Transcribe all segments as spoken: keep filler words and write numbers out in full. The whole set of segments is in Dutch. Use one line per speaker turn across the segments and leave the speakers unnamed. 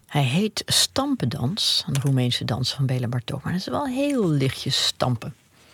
Hij heet Stampendans, een Roemeense dans van Bela Bartok. Maar dat is wel heel lichtjes stampen.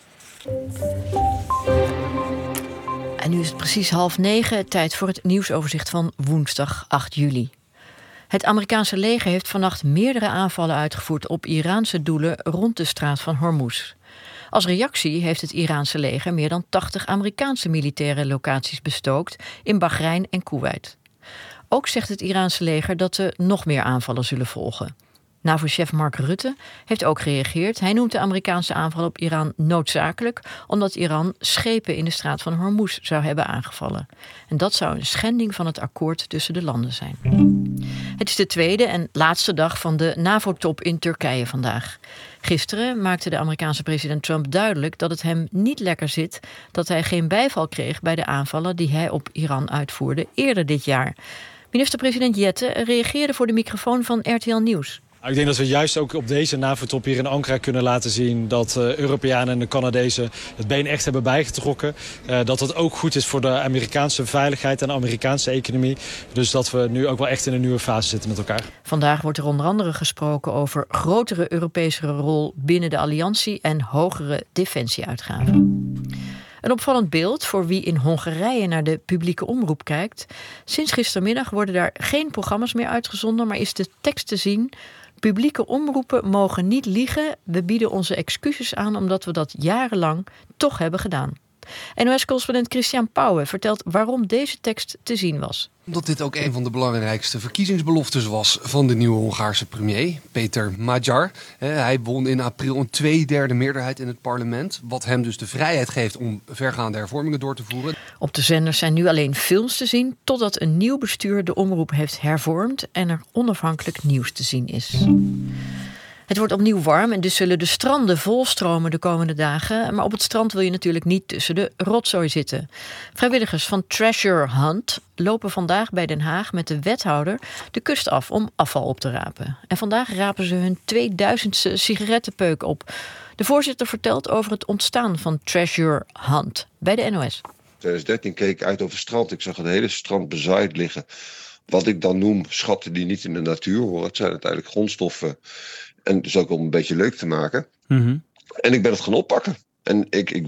En nu is het precies half negen, tijd voor het nieuwsoverzicht van woensdag acht juli. Het Amerikaanse leger heeft vannacht meerdere aanvallen uitgevoerd op Iraanse doelen rond de straat van Hormuz. Als reactie heeft het Iraanse leger meer dan tachtig Amerikaanse militaire locaties bestookt in Bahrein en Koeweit. Ook zegt het Iraanse leger dat er nog meer aanvallen zullen volgen. NAVO-chef Mark Rutte heeft ook gereageerd. Hij noemt de Amerikaanse aanval op Iran noodzakelijk, omdat Iran schepen in de straat van Hormuz zou hebben aangevallen. En dat zou een schending van het akkoord tussen de landen zijn. Het is de tweede en laatste dag van de NAVO-top in Turkije vandaag. Gisteren maakte de Amerikaanse president Trump duidelijk dat het hem niet lekker zit dat hij geen bijval kreeg bij de aanvallen die hij op Iran uitvoerde eerder dit jaar. Minister-president Jette reageerde voor de microfoon van R T L Nieuws.
Ik denk dat we juist ook op deze NAVO-top hier in Ankara kunnen laten zien dat de Europeanen en de Canadezen het been echt hebben bijgetrokken. Uh, dat het ook goed is voor de Amerikaanse veiligheid en de Amerikaanse economie. Dus dat we nu ook wel echt in een nieuwe fase zitten met elkaar.
Vandaag wordt er onder andere gesproken over grotere Europese rol binnen de alliantie en hogere defensieuitgaven. Een opvallend beeld voor wie in Hongarije naar de publieke omroep kijkt. Sinds gistermiddag worden daar geen programma's meer uitgezonden, maar is de tekst te zien: publieke omroepen mogen niet liegen. We bieden onze excuses aan omdat we dat jarenlang toch hebben gedaan. N O S-correspondent Christian Pauwen vertelt waarom deze tekst te zien was.
Omdat dit ook een van de belangrijkste verkiezingsbeloftes was van de nieuwe Hongaarse premier, Peter Magyar. Hij won in april een tweederde meerderheid in het parlement, wat hem dus de vrijheid geeft om vergaande hervormingen door te voeren.
Op de zenders zijn nu alleen films te zien, totdat een nieuw bestuur de omroep heeft hervormd en er onafhankelijk nieuws te zien is. Het wordt opnieuw warm en dus zullen de stranden volstromen de komende dagen. Maar op het strand wil je natuurlijk niet tussen de rotzooi zitten. Vrijwilligers van Treasure Hunt lopen vandaag bij Den Haag met de wethouder de kust af om afval op te rapen. En vandaag rapen ze hun tweeduizendste sigarettenpeuk op. De voorzitter vertelt over het ontstaan van Treasure Hunt bij de N O S.
twintig dertien keek ik uit over het strand. Ik zag het hele strand bezaaid liggen. Wat ik dan noem schatten die niet in de natuur horen. Het zijn uiteindelijk grondstoffen. En dus ook om een beetje leuk te maken. Mm-hmm. En ik ben het gaan oppakken. En ik, ik